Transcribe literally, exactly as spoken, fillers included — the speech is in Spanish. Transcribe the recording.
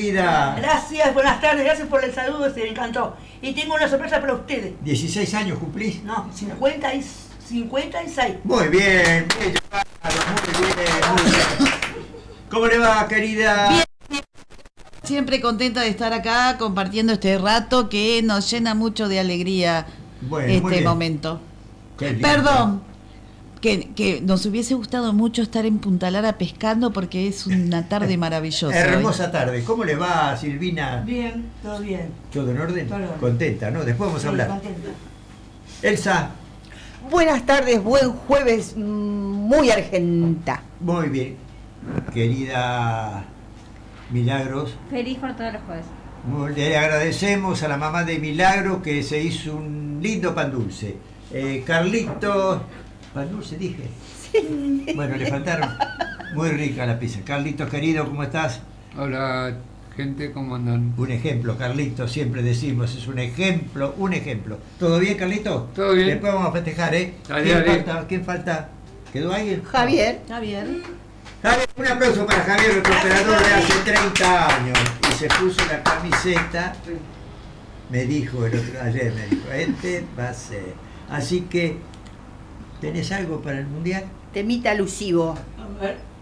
querida. Gracias, buenas tardes, gracias por el saludo, se me encantó. Y tengo una sorpresa para ustedes. ¿dieciséis años cumplís? No, cincuenta y, cincuenta y seis. Muy bien, muy bien, muy bien, muy bien. ¿Cómo le va, querida? Bien. Siempre contenta de estar acá compartiendo este rato que nos llena mucho de alegría Bueno, muy este bien. momento. Qué lindo. Perdón, que, que nos hubiese gustado mucho estar en Punta Lara pescando porque es una tarde maravillosa. Hermosa tarde. ¿Cómo le va, Silvina? Bien, todo bien. ¿Todo en orden? Todo en orden. Contenta, ¿no? Después vamos a Sí, hablar. contenta. Elsa, Buenas tardes, buen jueves, mm, muy argenta. muy bien. Querida Milagros, Feliz por todos los jueves. muy- le agradecemos a la mamá de Milagro que se hizo un lindo pan dulce. Eh, Carlitos, pan dulce dije. Bueno, le faltaron. Muy rica la pizza. Carlitos, querido, ¿cómo estás? Hola, gente, ¿cómo andan? Un ejemplo, Carlitos, siempre decimos, es un ejemplo, un ejemplo. ¿Todo bien, Carlitos? Todo bien. Después vamos a festejar, ¿eh? Dale, ¿Quién dale. falta? ¿Quién falta? ¿Quedó alguien? Javier, Javier. Javier, un aplauso para Javier, nuestro operador de hace treinta años. Y se puso la camiseta, me dijo el otro, ayer, me dijo, este va a ser. Así que, ¿tenés algo para el Mundial? temita alusivo. A ver.